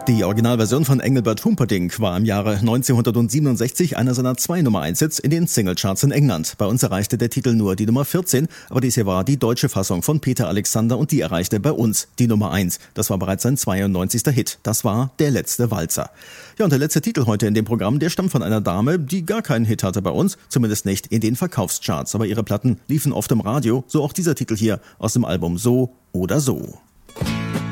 Die Originalversion von Engelbert Humperdinck war im Jahre 1967 einer seiner 2 Nummer-1-Hits in den Singlecharts in England. Bei uns erreichte der Titel nur die Nummer 14, aber dies hier war die deutsche Fassung von Peter Alexander und die erreichte bei uns die Nummer 1. Das war bereits sein 92. Hit. Das war Der letzte Walzer. Ja, und der letzte Titel heute in dem Programm, der stammt von einer Dame, die gar keinen Hit hatte bei uns, zumindest nicht in den Verkaufscharts. Aber ihre Platten liefen oft im Radio, so auch dieser Titel hier aus dem Album So oder So.